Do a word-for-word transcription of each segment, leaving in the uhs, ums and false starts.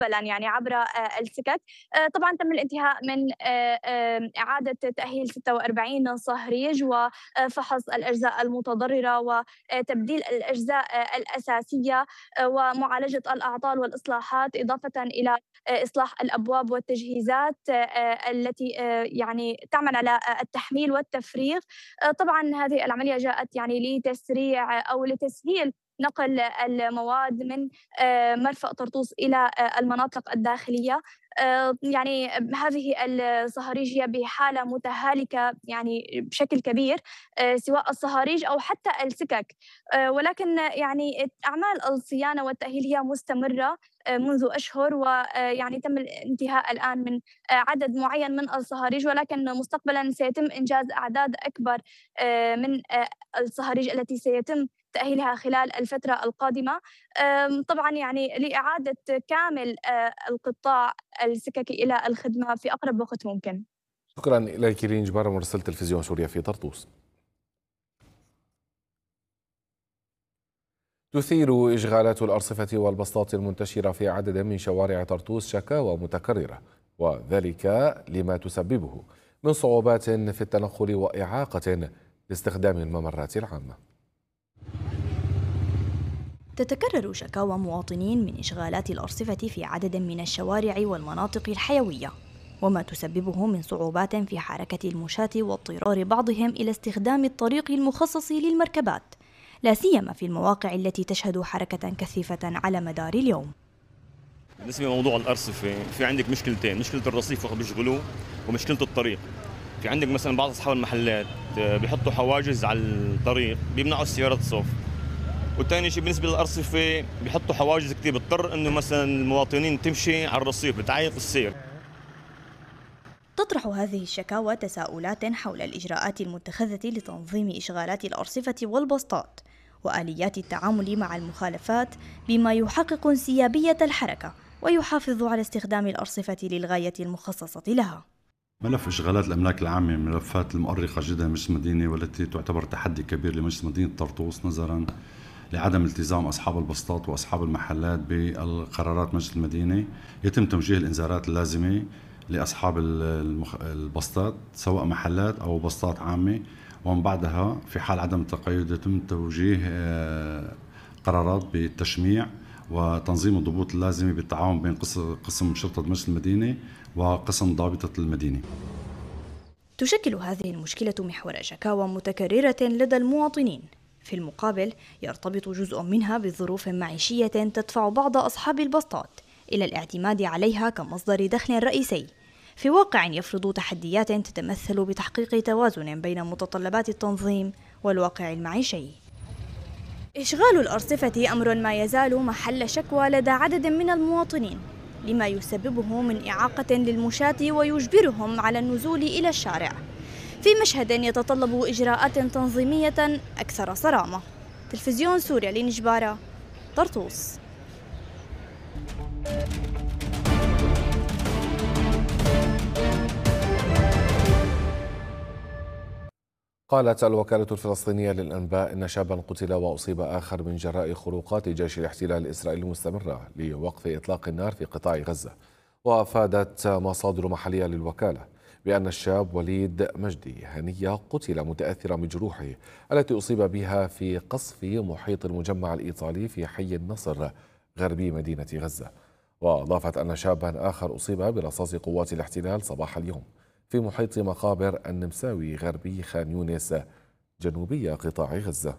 يعني عبر السكك. طبعا تم الانتهاء من إعادة تأهيل ستة وأربعين صهريج وفحص الأجزاء المتضررة وتبديل الأجزاء الأساسية ومعالجة الأعطال والإصلاحات، إضافة إلى إصلاح الأبواب والتجهيزات التي يعني تعمل على التحميل والتفريغ. طبعا هذه العملية جاءت يعني لتسريع أو لتسهيل نقل المواد من مرفأ طرطوس إلى المناطق الداخلية. يعني هذه الصهاريج هي بحالة متهالكة يعني بشكل كبير، سواء الصهاريج أو حتى السكك، ولكن يعني أعمال الصيانة والتأهيل هي مستمرة منذ أشهر، ويعني تم الانتهاء الآن من عدد معين من الصهاريج، ولكن مستقبلا سيتم إنجاز أعداد أكبر من الصهاريج التي سيتم تأهيلها خلال الفترة القادمة، طبعا يعني لإعادة كامل القطاع السككي إلى الخدمة في أقرب وقت ممكن. شكرا إليك رين جبارة مراسلة تلفزيون سوريا في طرطوس. تثير إشغالات الأرصفة والبسطات المنتشرة في عدد من شوارع طرطوس شكاوى متكررة، وذلك لما تسببه من صعوبات في التنقل وإعاقة لاستخدام الممرات العامة. تتكرر شكاوى مواطنين من إشغالات الأرصفة في عدد من الشوارع والمناطق الحيوية، وما تسببه من صعوبات في حركة المشاة واضطرار بعضهم إلى استخدام الطريق المخصص للمركبات، لا سيما في المواقع التي تشهد حركة كثيفة على مدار اليوم. بالنسبة لموضوع الأرصفة، في عندك مشكلتين، مشكلة الرصيف وقت بيشغلوه ومشكلة الطريق. في عندك مثلا بعض أصحاب المحلات بيحطوا حواجز على الطريق بيمنعوا السيارات الصف، وثاني شيء بالنسبة للأرصفة بيحطوا حواجز كتير، بتضطر إنه مثلا المواطنين تمشي على الرصيف، بتعيق السير. تطرح هذه الشكاوى تساؤلات حول الإجراءات المتخذة لتنظيم إشغالات الأرصفة والبسطات وآليات التعامل مع المخالفات بما يحقق انسيابية الحركة ويحافظ على استخدام الأرصفة للغاية المخصصة لها. ملف إشغالات الأملاك العامة من الملفات المؤرقة جدا لمجلس المدينة، والتي تعتبر تحدي كبير لمجلس مدينة طرطوس نظرا لعدم التزام أصحاب البسطات وأصحاب المحلات بالقرارات مجلس المدينة. يتم توجيه الإنذارات اللازمة لأصحاب البسطات سواء محلات أو بسطات عامة، ومن بعدها في حال عدم التقيد يتم توجيه قرارات بالتشميع وتنظيم الضبوط اللازمة بالتعاون بين قسم شرطة مجلس المدينة وقسم ضابطة المدينة. تشكل هذه المشكلة محور شكاوى متكررة لدى المواطنين. في المقابل يرتبط جزء منها بظروف معيشية تدفع بعض أصحاب البسطات إلى الاعتماد عليها كمصدر دخل رئيسي، في واقع يفرض تحديات تتمثل بتحقيق توازن بين متطلبات التنظيم والواقع المعيشي. إشغال الأرصفة أمر ما يزال محل شكوى لدى عدد من المواطنين، لما يسببه من إعاقة للمشاة ويجبرهم على النزول إلى الشارع، في مشهد يتطلب إجراءات تنظيمية أكثر صرامة. تلفزيون سوريا لنجبارة، طرطوس. قالت الوكالة الفلسطينية للأنباء إن شابا قتل وأصيب آخر من جراء خروقات جيش الاحتلال الإسرائيلي المستمرة لوقف إطلاق النار في قطاع غزة. وأفادت مصادر محلية للوكالة بأن الشاب وليد مجدي هنية قتل متأثرا بجروحه التي أصيب بها في قصف محيط المجمع الإيطالي في حي النصر غربي مدينة غزة. وأضافت أن شابا آخر أصيب برصاص قوات الاحتلال صباح اليوم في محيط مقابر النمساوي غربي خان يونس جنوبي قطاع غزة.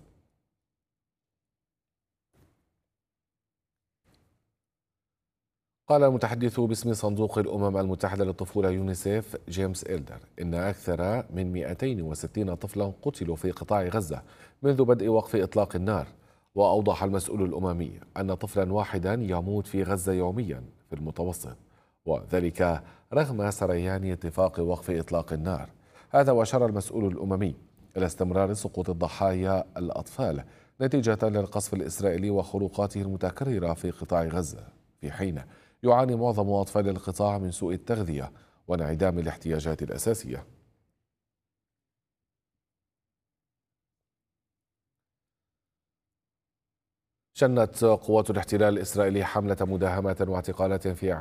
قال المتحدث باسم صندوق الأمم المتحدة للطفولة يونيسيف جيمس إلدر إن أكثر من مئتين وستين طفلا قتلوا في قطاع غزة منذ بدء وقف إطلاق النار. وأوضح المسؤول الأممي أن طفلا واحدا يموت في غزة يوميا في المتوسط، وذلك رغم سريان اتفاق وقف إطلاق النار. هذا وأشار المسؤول الأممي إلى استمرار سقوط الضحايا الأطفال نتيجة للقصف الإسرائيلي وخروقاته المتكررة في قطاع غزة، في حين يعاني معظم أطفال القطاع من سوء التغذية وانعدام الاحتياجات الأساسية. شنت قوات الاحتلال الإسرائيلي حملة مداهمات واعتقالات في